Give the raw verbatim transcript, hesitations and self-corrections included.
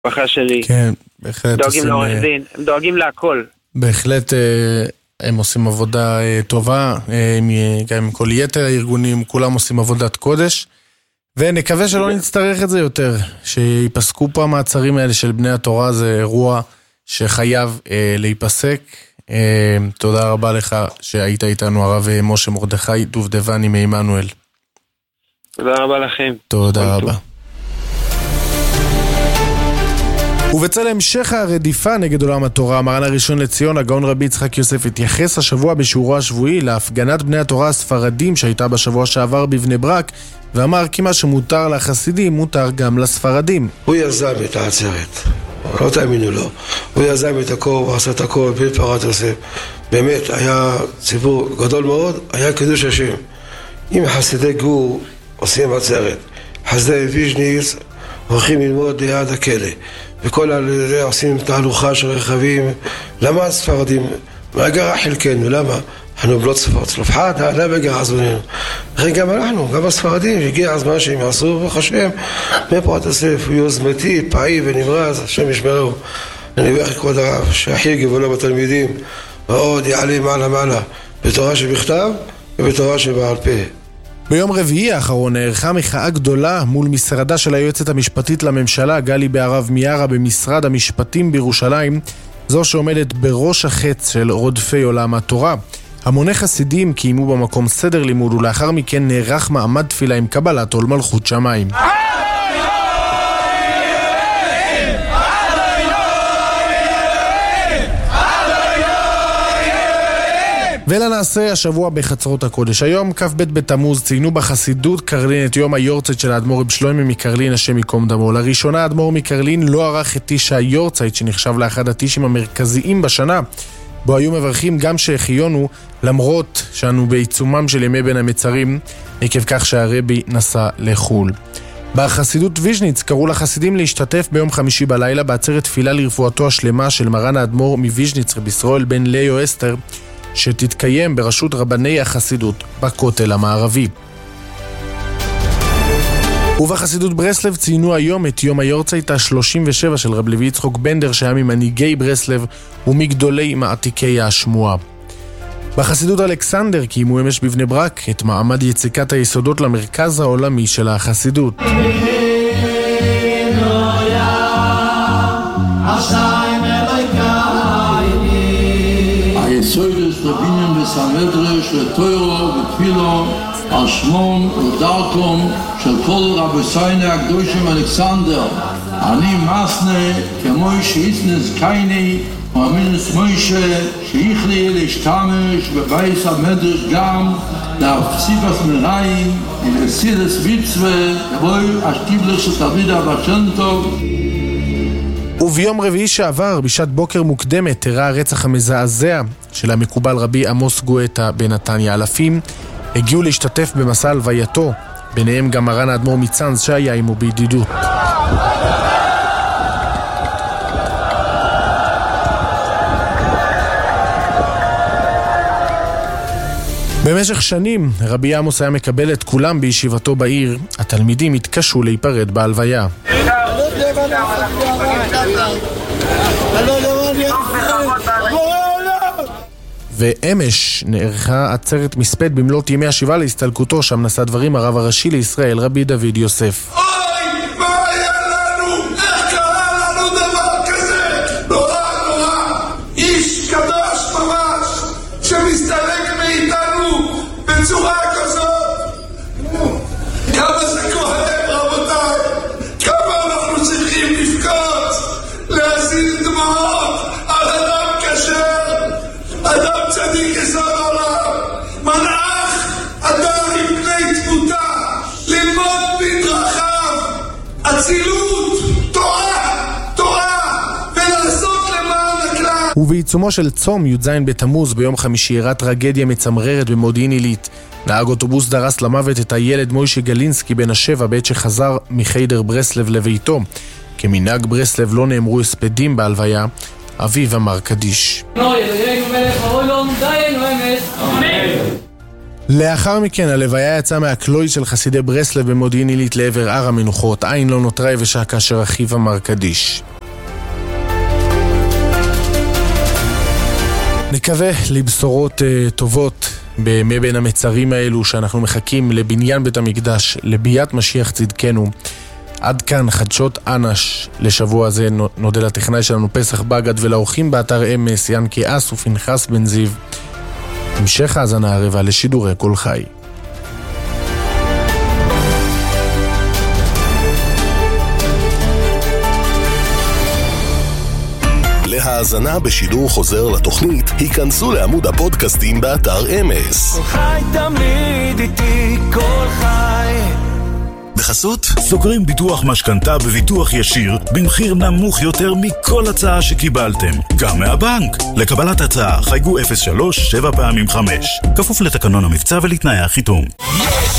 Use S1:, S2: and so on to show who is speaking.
S1: המשפחה שלי.
S2: כן, בהחלט.
S1: דואגים לעורך דין, הם דואגים להכל.
S2: בהחלט הם עושים עבודה טובה, גם עם כל יתר הארגונים, כולם עושים עבודת קודש, ונקווה שלא נצטרך את זה יותר, שיפסקו פה המעצרים האלה של בני התורה, זה אירוע שחייב להיפסק. תודה רבה לך שהיית איתנו, הרב משה מרדכי דובדבני מעמנואל.
S1: תודה רבה לכם.
S2: תודה רבה. ובצל המשך הרדיפה נגד עולם התורה, מרן הראשון לציון, הגאון רבי יצחק יוסף, התייחס השבוע בשיעורו השבועי להפגנת בני התורה הספרדים שהייתה בשבוע שעבר בבני ברק, ואמר כי מה שמותר לחסידים מותר גם לספרדים.
S3: הוא יזם את העצרת, לא תאמינו לו, הוא יזם את הכל, הוא עשה את הכל, בלי פרת יוסף. באמת, היה ציבור גדול מאוד, היה קידוש השם. אם חסידי גור עושים עצרת, חסידי ויז'ניץ הולכים ללמוד ליד הכלא, וכל אלה עושים תהלוכה של רכבים. למה הספרדים? מה גרע חלקנו? למה? אנחנו בלot צלופחת, למה גרע זמננו? לכן גם אנחנו, גם הספרדים, הגיע הזמן שהם יעשו, ברוך השם, מפרט יוסף, הוא יוזמתי, פעיל ונמרז, השם ישמרו. אני מברך כבוד הרב, שהכי גבולו בתלמידים, ועוד יעלה מעלה מעלה, בתורה שבכתב ובתורה שבעל פה.
S2: ביום רביעי האחרון נערכה מחאה גדולה מול משרדה של היועצת המשפטית לממשלה גלי בהרב מיארה במשרד המשפטים בירושלים, זו שעומדת בראש החץ של רודפי עולם התורה. המוני חסידים קיימו במקום סדר לימוד, ולאחר מכן נערך מעמד תפילה עם קבלת עול מלכות שמיים. ולנעשה השבוע בחצרות הקודש. היום כ"ב בתמוז ציינו בחסידות קרלין את יום היורצייט של האדמו"ר רב שלמה מקרלין, השם ייקום דמו. לראשונה האדמו"ר מקרלין לא ערך את טיש היורצייט, שנחשב לאחד הטישים המרכזיים בשנה, בו היו מברכים גם שהחיונו, למרות שאנו בעיצומם של ימי בין המצרים, עקב כך שהרבי נסע לחול. בחסידות ויז'ניץ קראו לחסידים להשתתף ביום חמישי בלילה בעצרת תפילה לרפואתו השלמה של מרן האדמו"ר מוויז'ניץ רבי ישראל בן ליאו אסתר, שתתקיים בראשות רבני החסידות בכותל המערבי. ובחסידות ברסלב ציינו היום את יום היורצייט ה-שלושים ושבע של רב לוי יצחק בנדר, שהיה ממנהיגי ברסלב ומגדולי מעתיקי השמועה. בחסידות אלכסנדר קיימו אמש בבני ברק את מעמד יציקת היסודות למרכז העולמי של החסידות.
S4: היסודות לבניין וסמדרש לתוירו ותפילו על שמון ודרכום של כל רבי סייני הקדושים אלכסנדר. אני מסנה כמו שיצנס קייני ומינוס מוישה שיכלי להשתמש בבייס המדרש גם להפסיפס מראים ולסילס מצווה ובוי השתיבלך של תלמיד אבא שם טוב.
S2: וביום רביעי שעבר, בשעת בוקר מוקדמת, תראה הרצח המזעזע של המקובל רבי עמוס גואטה בנתניה. אלפים הגיעו להשתתף במסע הלווייתו, ביניהם גם מרן האדמו"ר מצאנז שהיה עמו בידידות. במשך שנים רבי עמוס היה מקבל את כולם בישיבתו בעיר. התלמידים התקשו להיפרד בהלוויה. ואמש נערכה עצרת מספד במלאת ימי השבעה להסתלקותו, שם נשא דברים הרב הראשי לישראל רבי דוד יוסף.
S5: אוי, מה היה לנו? איך קרה לנו דבר כזה? נורא נורא, איש קדוש ממש שמסתלק מאיתנו בצורה כזאת. כמה זה כואב רבותיי, כמה אנחנו צריכים לבכות, להזיל דמעות על אדם כשר, אדם צדיק יסוד עולם, מלאך אדם מפני תמותה, ללמוד בדרכיו, אצילות, תורה, תורה, ולעשות למען הכלל.
S2: ובעיצומו של צום י"ז בתמוז ביום חמישי אירעה טרגדיה מצמררת במודיעין עילית. נהג אוטובוס דרס למוות את הילד מוישה גלינסקי בן השבע בעת שחזר מחיידר ברסלב לביתו. כמנהג ברסלב לא נאמרו הספדים בהלוויה. אביו אמר קדיש. לאחר מכן הלוויה יצאה מהקלוי של חסידי ברסלב במודיעין עילית לעבר הר המנוחות. עין לא נותרה יבשה כאשר אחיו אמר קדיש. נקווה לבשורות uh, טובות בימי בין המצרים האלו שאנחנו מחכים לבניין בית המקדש, לביאת משיח צדקנו. עד כאן חדשות אנש לשבוע הזה. נודה לטכנאי שלנו פסח בגד ולאורחים באתר אמס ינקי אס ופנחס בן זיו. המשך האזנה הרבה לשידורי כל חי.
S6: להאזנה בשידור חוזר לתוכנית, היכנסו לעמוד הפודקאסטים באתר אמס.
S7: כל חי תמיד איתי, כל חי.
S6: בחסות
S8: סוגרים ביטוח משכנתה בביטוח ישיר במחיר נמוך יותר מכל הצעה שקיבלתם, גם מהבנק. לקבלת הצעה חייגו אפס שלוש שבע פעמים חמש, כפוף לתקנון המבצע ולתנאי החיתום.
S7: יש